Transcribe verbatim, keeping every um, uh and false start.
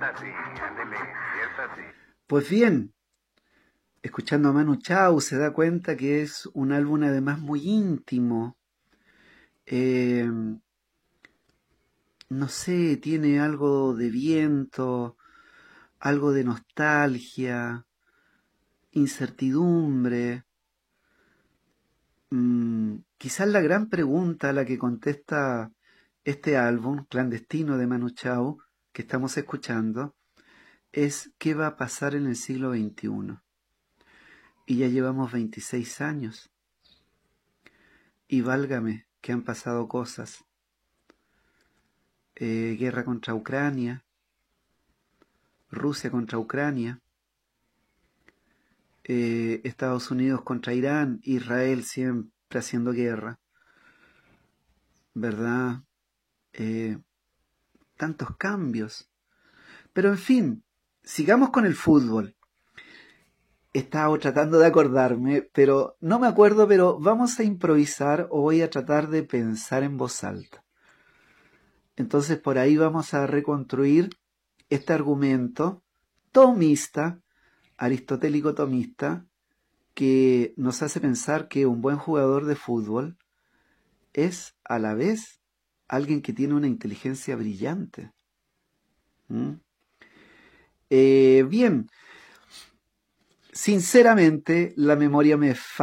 así, ándele, si es así. Pues bien, escuchando a Manu Chao se da cuenta que es un álbum además muy íntimo. Eh, no sé, tiene algo de viento, algo de nostalgia, incertidumbre. Mm, quizás la gran pregunta a la que contesta este álbum clandestino de Manu Chao que estamos escuchando es ¿qué va a pasar en el siglo veintiuno? Y ya llevamos veintiséis años. Y válgame, que han pasado cosas. Eh, guerra contra Ucrania, Rusia contra Ucrania, eh, Estados Unidos contra Irán, Israel siempre haciendo guerra, ¿verdad? Eh, tantos cambios. Pero en fin, sigamos con el fútbol. Estaba tratando de acordarme, pero no me acuerdo, pero vamos a improvisar o voy a tratar de pensar en voz alta. Entonces por ahí vamos a reconstruir este argumento tomista, aristotélico tomista, que nos hace pensar que un buen jugador de fútbol es a la vez alguien que tiene una inteligencia brillante. ¿Mm? Eh, bien, sinceramente la memoria me